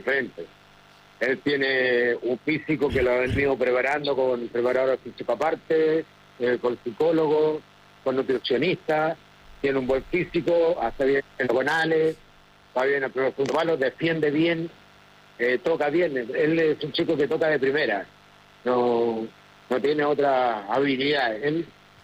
diferente. Él tiene un físico que lo ha venido preparando con preparador físico aparte, con psicólogo, con nutricionista, tiene un buen físico, hace bien diagonales, va bien al primer punto palo, defiende bien, toca bien. Él es un chico que toca de primera, no tiene otra habilidad. Él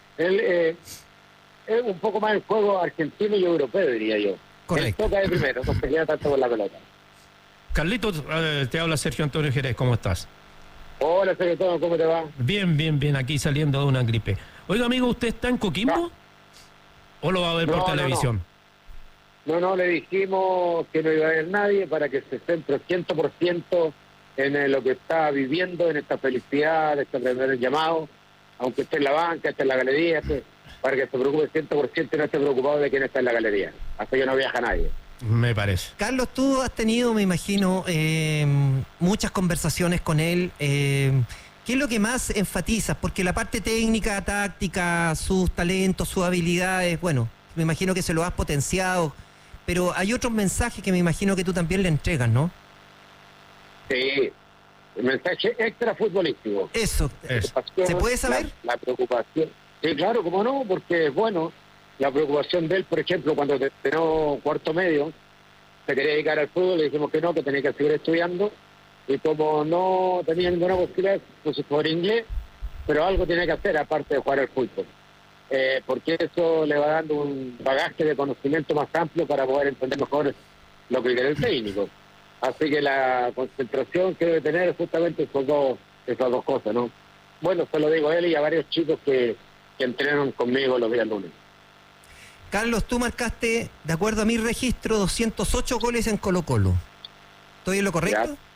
es un poco más el juego argentino y europeo, diría yo. Correcto. Él toca de primero, no se queda tanto con la pelota. Carlitos, te habla Sergio Antonio Jerez, ¿cómo estás? Hola, Sergio, ¿cómo te va? Bien, aquí saliendo de una gripe. Oiga, amigo, ¿usted está en Coquimbo? No. ¿O lo va a ver por televisión? No, le dijimos que no iba a haber nadie para que se centre 100% en lo que está viviendo, en esta felicidad, de este primer llamado, aunque esté en la banca, esté en la galería, para que se preocupe 100% y no esté preocupado de quién está en la galería. Hasta que no viaja nadie. Me parece. Carlos, tú has tenido, me imagino, muchas conversaciones con él. ¿Qué es lo que más enfatizas? Porque la parte técnica, táctica, sus talentos, sus habilidades, bueno, me imagino que se lo has potenciado, pero hay otros mensajes que me imagino que tú también le entregas, ¿no? Sí, el mensaje extra futbolístico. Eso. ¿Se puede saber? La preocupación. Sí, claro, cómo no, porque bueno, la preocupación de él, por ejemplo, cuando terminó cuarto medio, se quería dedicar al fútbol, le dijimos que no, que tenía que seguir estudiando, y como no tenía ninguna posibilidad, pues por inglés, pero algo tenía que hacer aparte de jugar al fútbol. Porque eso le va dando un bagaje de conocimiento más amplio para poder entender mejor lo que quiere el técnico. Así que la concentración que debe tener es justamente esas dos cosas, ¿no? Bueno, se lo digo a él y a varios chicos que entrenan conmigo los días lunes. Carlos, tú marcaste, de acuerdo a mi registro, 208 goles en Colo-Colo. ¿Estoy en lo correcto? Ya.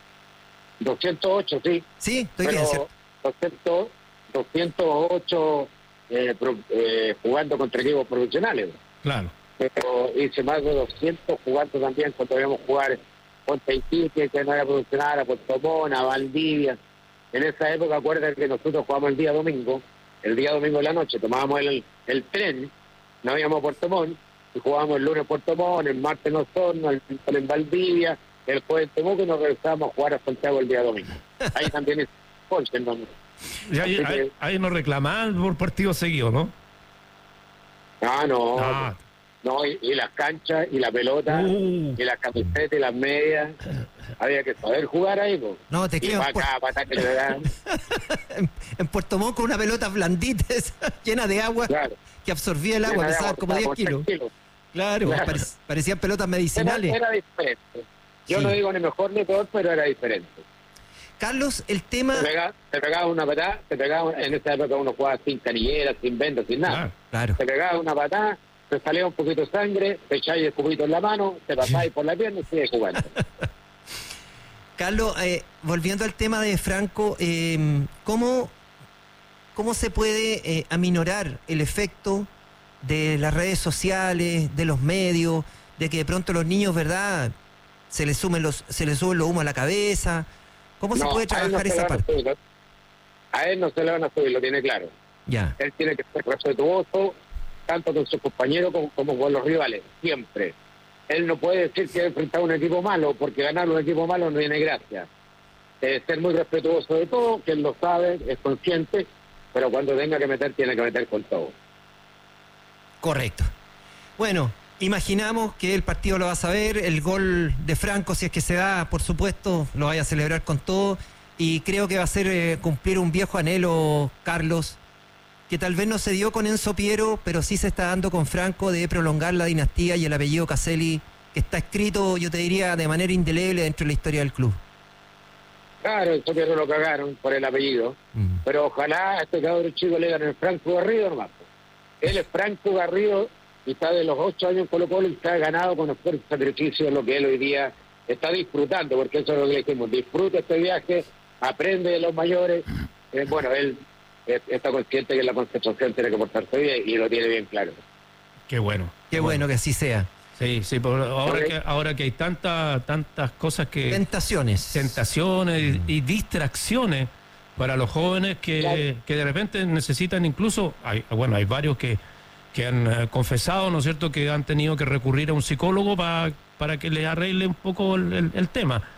208, sí. Sí, estoy pero bien, ¿cierto? 208 jugando contra equipos profesionales. Claro. Pero hice más de 200 jugando también cuando íbamos a jugar contra Iquique, que no era profesional, a Puerto Montt, a Valdivia. En esa época, acuérdate que nosotros jugábamos el día domingo de la noche, tomábamos el tren, nos íbamos a Puerto Montt, y jugábamos el lunes en Puerto Montt, el martes en Osorno, el miércoles en Valdivia, el jueves en Temuco, y nos regresábamos a jugar a Santiago el día domingo. Ahí también es Ponce, ¿no? Y ahí no reclamaban por partidos seguidos, ¿no? No, y las canchas, y la pelota, y las camisetas, y las medias. Había que saber jugar ahí, pues. No, te creo. Que le dan. En Puerto Montt con una pelota blandita llena de agua, claro, que absorbía el agua, pesaba como 10 kilos. Claro. Parecían pelotas medicinales. Era diferente. Yo no digo ni mejor ni peor, pero era diferente. Carlos, el tema... Te pegaba una patada, en esa época uno jugaba sin canilleras, sin vendas, sin nada. Claro. Te pegaba una patada, te salía un poquito de sangre, te echáis el cubito en la mano, te pasáis por la pierna y sigues jugando. Carlos, volviendo al tema de Franco, ¿cómo se puede aminorar el efecto de las redes sociales, de los medios, de que de pronto los niños, ¿verdad?, se les suben los humos a la cabeza? ¿Cómo se puede trabajar esa parte? A él no se le van a subir, lo tiene claro. Ya. Él tiene que ser respetuoso, tanto con sus compañeros como con los rivales, siempre. Él no puede decir que ha enfrentado a un equipo malo, porque ganar un equipo malo no tiene gracia. Debe ser muy respetuoso de todo, que él lo sabe, es consciente, pero cuando tenga que meter, tiene que meter con todo. Correcto. Bueno, imaginamos que el partido lo vas a ver, el gol de Franco, si es que se da, por supuesto, lo vaya a celebrar con todo, y creo que va a ser cumplir un viejo anhelo, Carlos, que tal vez no se dio con Enzo Piero, pero sí se está dando con Franco, de prolongar la dinastía y el apellido Caselli, que está escrito, yo te diría, de manera indeleble dentro de la historia del club. Claro, Enzo Piero lo cagaron por el apellido, pero ojalá a este cabrón chico le ganen el Franco Garrido, nomás. Él es Franco Garrido, y está de los 8 años en Colo-Colo y está ganado con esfuerzo y sacrificio de lo que él hoy día está disfrutando, porque eso es lo que le dijimos, disfruta este viaje, aprende de los mayores. Bueno, él está consciente que la concentración tiene que portarse bien y lo tiene bien claro. Qué bueno. Qué bueno que así sea. Sí, ahora que hay tantas cosas que... Tentaciones y distracciones para los jóvenes que de repente necesitan incluso... Hay varios que han confesado, ¿no es cierto?, que han tenido que recurrir a un psicólogo para que les arregle un poco el tema.